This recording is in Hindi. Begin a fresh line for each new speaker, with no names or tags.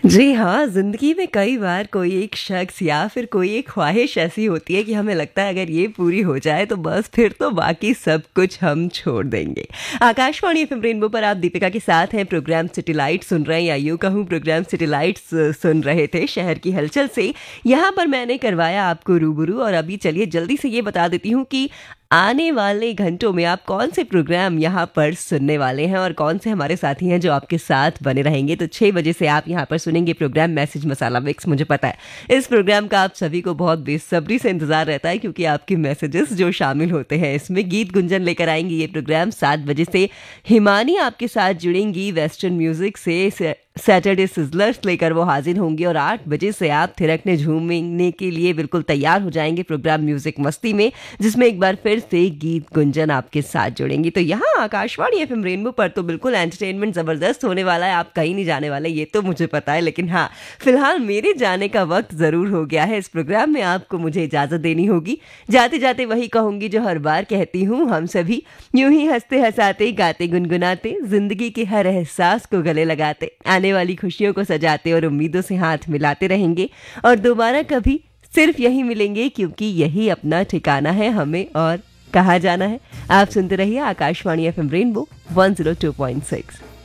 जी हाँ, ज़िंदगी में कई बार कोई एक शख्स या फिर कोई एक ख्वाहिश ऐसी होती है कि हमें लगता है अगर ये पूरी हो जाए तो बस फिर तो बाकी सब कुछ हम छोड़ देंगे। आकाशवाणी एफएम रेनबो पर आप दीपिका के साथ हैं, प्रोग्राम सिटी लाइट्स सुन रहे हैं या यूँ कहूँ प्रोग्राम सिटी लाइट्स सुन रहे थे शहर की हलचल से। यहाँ पर मैंने करवाया आपको रूबरू और अभी चलिए जल्दी से ये बता देती हूँ कि आने वाले घंटों में आप कौन से प्रोग्राम यहाँ पर सुनने वाले हैं और कौन से हमारे साथी हैं जो आपके साथ बने रहेंगे। तो 6 बजे से आप यहाँ पर सुनेंगे प्रोग्राम मैसेज मसाला मिक्स। मुझे पता है इस प्रोग्राम का आप सभी को बहुत बेसब्री से इंतजार रहता है क्योंकि आपके मैसेजेस जो शामिल होते हैं इसमें गीत गुंजन लेकर आएंगे ये प्रोग्राम। 7 बजे से हिमानी आपके साथ जुड़ेंगी वेस्टर्न म्यूजिक से सैटरडे सिजलर्स लेकर वो हाजिर होंगी और 8 बजे से आप थिरकने झूमने के लिए बिल्कुल तैयार हो जाएंगे प्रोग्राम म्यूजिक मस्ती में, जिसमें एक बार फिर से गीत गुंजन आपके साथ जुड़ेंगी। तो यहाँ आकाशवाणी एफएम रेनबो पर तो बिल्कुल एंटरटेनमेंट जबरदस्त होने वाला है, आप कहीं नहीं जाने वाले ये तो मुझे पता है। लेकिन हाँ, फिलहाल मेरे जाने का वक्त जरूर हो गया है। इस प्रोग्राम में आपको मुझे इजाजत देनी होगी। जाते जाते वही कहूंगी जो हर बार कहती हूँ, हम सभी यूं ही हंसते हंसाते गाते गुनगुनाते जिंदगी के हर एहसास को गले लगाते आने वाली खुशियों को सजाते और उम्मीदों से हाथ मिलाते रहेंगे और दोबारा कभी सिर्फ यही मिलेंगे क्योंकि यही अपना ठिकाना है हमें और कहाँ जाना है। आप सुनते रहिए आकाशवाणी एफएम रेनबो 102.6।